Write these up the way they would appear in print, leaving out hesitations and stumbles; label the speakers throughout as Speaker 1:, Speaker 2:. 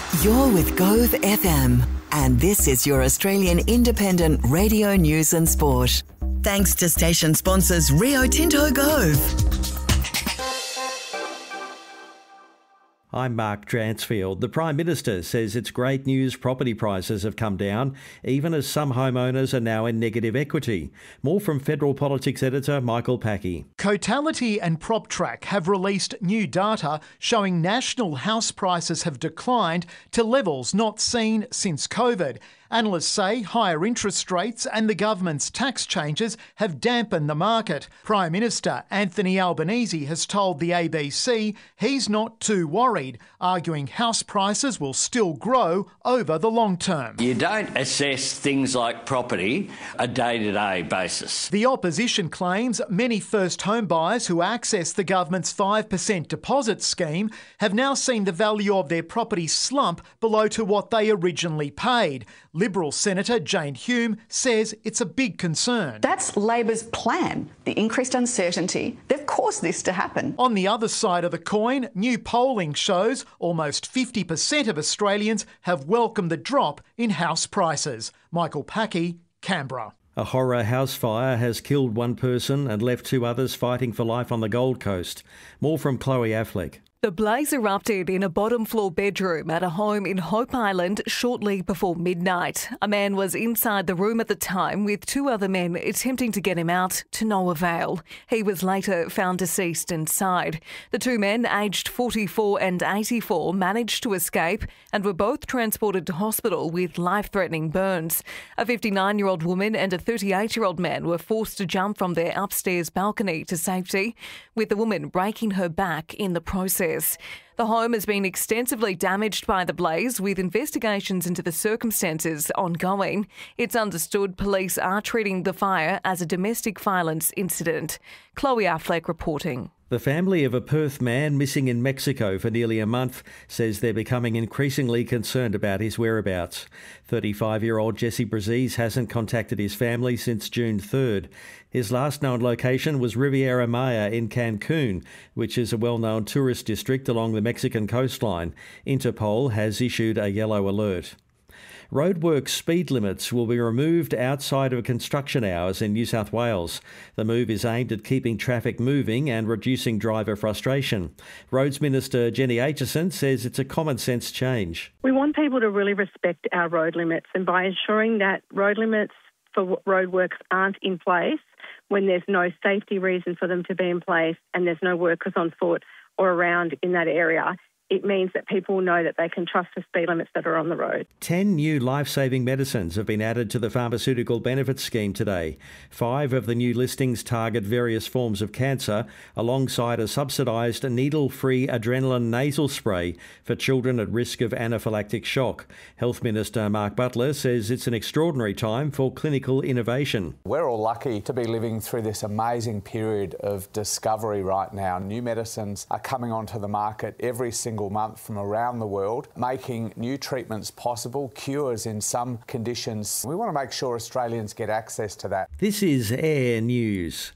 Speaker 1: You're with Gove FM, and this is your Australian independent radio news and sport. Thanks to station sponsors Rio Tinto Gove.
Speaker 2: I'm Mark Dransfield. The Prime Minister says it's great news property prices have come down, even as some homeowners are now in negative equity. More from Federal Politics editor Michael Packey.
Speaker 3: Cotality and PropTrack have released new data showing national house prices have declined to levels not seen since COVID. Analysts say higher interest rates and the government's tax changes have dampened the market. Prime Minister Anthony Albanese has told the ABC he's not too worried, arguing house prices will still grow over the long term.
Speaker 4: You don't assess things like property a day-to-day basis.
Speaker 3: The opposition claims many first home buyers who access the government's 5% deposit scheme have now seen the value of their property slump below to what they originally paid. Liberal Senator Jane Hume says it's a big concern.
Speaker 5: That's Labor's plan. The increased uncertainty, they've caused this to happen.
Speaker 3: On the other side of the coin, new polling shows almost 50% of Australians have welcomed the drop in house prices. Michael Packey, Canberra.
Speaker 2: A horror house fire has killed one person and left two others fighting for life on the Gold Coast. More from Chloe Affleck.
Speaker 6: The blaze erupted in a bottom-floor bedroom at a home in Hope Island shortly before midnight. A man was inside the room at the time with two other men attempting to get him out to no avail. He was later found deceased inside. The two men, aged 44 and 84, managed to escape and were both transported to hospital with life-threatening burns. A 59-year-old woman and a 38-year-old man were forced to jump from their upstairs balcony to safety, with the woman breaking her back in the process. The home has been extensively damaged by the blaze, with investigations into the circumstances ongoing. It's understood police are treating the fire as a domestic violence incident. Chloe Affleck reporting.
Speaker 2: The family of a Perth man missing in Mexico for nearly a month says they're becoming increasingly concerned about his whereabouts. 35-year-old Jesse Brazese hasn't contacted his family since June 3rd. His last known location was Riviera Maya in Cancun, which is a well-known tourist district along the Mexican coastline. Interpol has issued a yellow alert. Roadworks speed limits will be removed outside of construction hours in New South Wales. The move is aimed at keeping traffic moving and reducing driver frustration. Roads Minister Jenny Aitchison says it's a common sense change.
Speaker 7: We want people to really respect our road limits, and by ensuring that road limits for roadworks aren't in place when there's no safety reason for them to be in place and there's no workers on foot or around in that area, it means that people know that they can trust the speed limits that are on the road.
Speaker 2: 10 new life-saving medicines have been added to the Pharmaceutical Benefits Scheme today. 5 of the new listings target various forms of cancer, alongside a subsidised needle-free adrenaline nasal spray for children at risk of anaphylactic shock. Health Minister Mark Butler says it's an extraordinary time for clinical innovation.
Speaker 8: We're all lucky to be living through this amazing period of discovery right now. New medicines are coming onto the market every single month from around the world, making new treatments possible, cures in some conditions. We want to make sure Australians get access to that.
Speaker 2: This is Air News.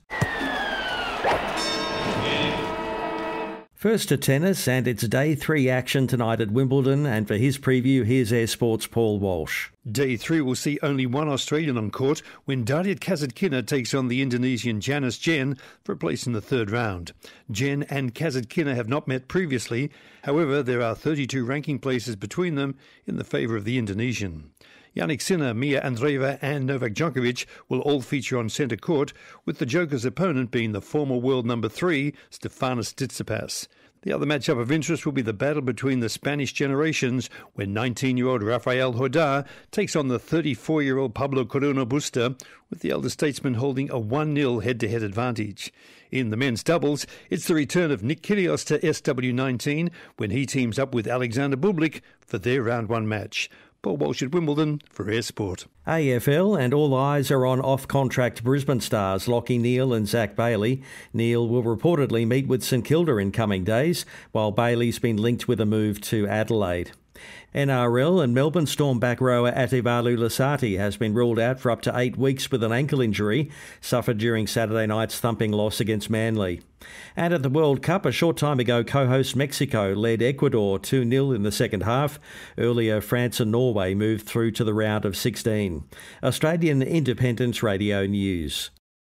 Speaker 2: First to tennis, and it's Day 3 action tonight at Wimbledon, and for his preview, here's Air Sport's Paul Walsh.
Speaker 9: Day 3 will see only one Australian on court when Dariet Kasatkina takes on the Indonesian Janice Jen for a place in the third round. Jen and Kasatkina have not met previously. However, there are 32 ranking places between them in the favour of the Indonesian. Jannik Sinner, Mia Andreeva and Novak Djokovic will all feature on centre court, with the Joker's opponent being the former world number 3, Stefanos Tsitsipas. The other matchup of interest will be the battle between the Spanish generations, when 19-year-old Rafael Hodar takes on the 34-year-old Pablo Corona Busta, with the elder statesman holding a 1-0 head-to-head advantage. In the men's doubles, it's the return of Nick Kyrgios to SW19 when he teams up with Alexander Bublik for their round 1 match. Paul Walsh at Wimbledon for Air Sport.
Speaker 2: AFL, and all eyes are on off-contract Brisbane stars Lachie Neale and Zach Bailey. Neale will reportedly meet with St Kilda in coming days, while Bailey's been linked with a move to Adelaide. NRL and Melbourne Storm back rower Ativalu Lasati has been ruled out for up to 8 weeks with an ankle injury suffered during Saturday night's thumping loss against Manly. And at the World Cup, a short time ago, co-host Mexico led Ecuador 2-0 in the second half. Earlier, France and Norway moved through to the round of 16. Australian Independence Radio News.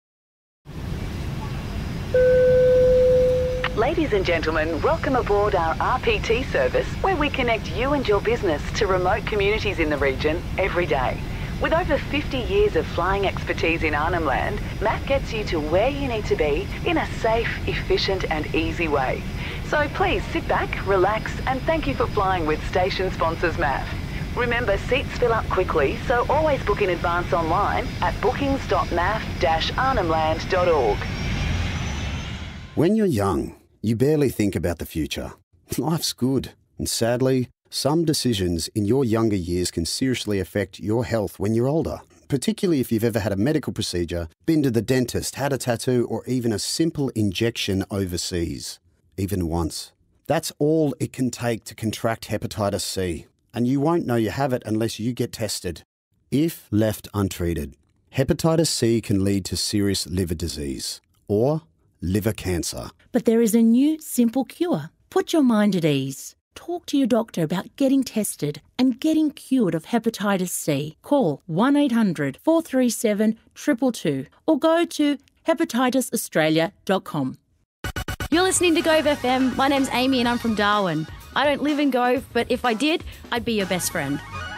Speaker 10: Ladies and gentlemen, welcome aboard our RPT service, where we connect you and your business to remote communities in the region every day. With over 50 years of flying expertise in Arnhem Land, MAF gets you to where you need to be in a safe, efficient and easy way. So please sit back, relax and thank you for flying with station sponsors MAF. Remember, seats fill up quickly, so always book in advance online at bookings.maf-arnhemland.org.
Speaker 11: When you're young, you barely think about the future. Life's good, and sadly, some decisions in your younger years can seriously affect your health when you're older, particularly if you've ever had a medical procedure, been to the dentist, had a tattoo, or even a simple injection overseas, even once. That's all it can take to contract hepatitis C, and you won't know you have it unless you get tested. If left untreated, hepatitis C can lead to serious liver disease or liver cancer.
Speaker 12: But there is a new, simple cure. Put your mind at ease. Talk to your doctor about getting tested and getting cured of hepatitis C. Call 1-800-437-222 or go to hepatitisaustralia.com.
Speaker 13: You're listening to Gove FM. My name's Amy and I'm from Darwin. I don't live in Gove, but if I did, I'd be your best friend.